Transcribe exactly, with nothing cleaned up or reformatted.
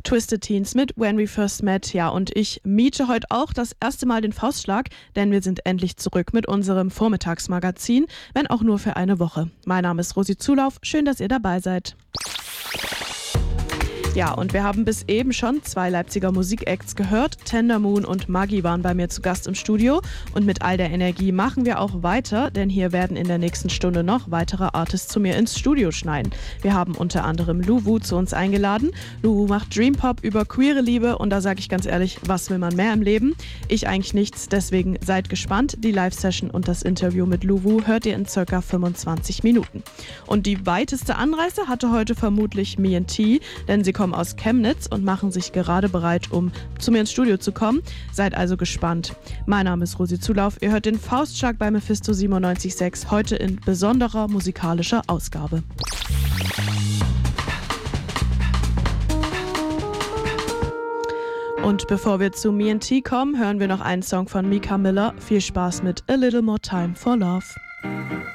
Twisted Teens mit When We First Met. Ja, und ich miete heute auch das erste Mal den Faustschlag, denn wir sind endlich zurück mit unserem Vormittagsmagazin, wenn auch nur für eine Woche. Mein Name ist Rosi Zulauf, schön, dass ihr dabei seid. Ja, und wir haben bis eben schon zwei Leipziger Musikacts gehört. Tender Moon und Maggie waren bei mir zu Gast im Studio. Und mit all der Energie machen wir auch weiter, denn hier werden in der nächsten Stunde noch weitere Artists zu mir ins Studio schneiden. Wir haben unter anderem Luwu zu uns eingeladen. Luwu macht Dreampop über queere Liebe und da sage ich ganz ehrlich, was will man mehr im Leben? Ich eigentlich nichts, deswegen seid gespannt. Die Live-Session und das Interview mit Luwu hört ihr in circa fünfundzwanzig Minuten. Und die weiteste Anreise hatte heute vermutlich Me and T, denn sie kommen aus Chemnitz und machen sich gerade bereit, um zu mir ins Studio zu kommen. Seid also gespannt. Mein Name ist Rosi Zulauf. Ihr hört den Faustschlag bei Mephisto siebenundneunzig Komma sechs, heute in besonderer musikalischer Ausgabe. Und bevor wir zu Me and T kommen, hören wir noch einen Song von Mika Miller. Viel Spaß mit A Little More Time for Love.